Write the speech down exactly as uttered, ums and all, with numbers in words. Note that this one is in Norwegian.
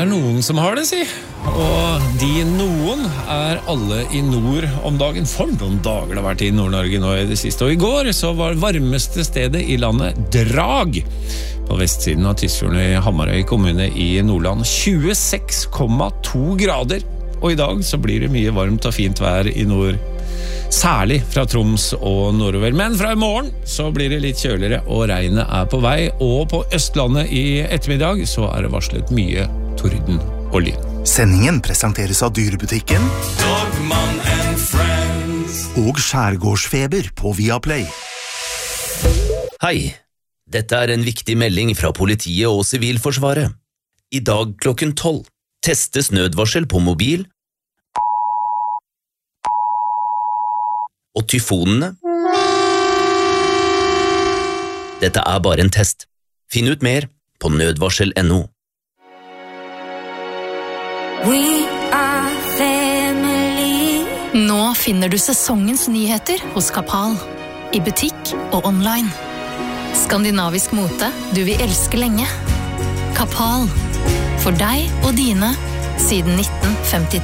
er noen som har det, si. Og de noen er alle i nord om dagen. For noen dager det har vært i Nord-Norge nå i det siste. Og i går så var varmeste stedet i landet Drag, på vestsiden av Tysfjorden i Hamarøy kommune i Nordland. tjueseks komma to grader. Og i dag så blir det mye varmt og fint vær i nord. Særlig fra Troms og nordover. Men fra i morgen så blir det litt kjøligere, og regnet er på vei. Og på Østlandet i ettermiddag så er det varslet mye torden og lyn. Sendingen presenteres av Dyrebutikken Dogman and Friends og Skjærgårdsfeber på Viaplay. Hei, dette er en viktig melding fra politiet og Sivilforsvaret. I dag klokken tolv testes nødvarsel på mobil og tyfonene. Dette er bare en test. Finn ut mer på nødvarsel punktum no. We are family. Nå finner du sesongens nyheter hos Kapal. I butikk og online. Skandinavisk mote du vil elske lenge. Kapal. For deg og dine siden nitten femtitre.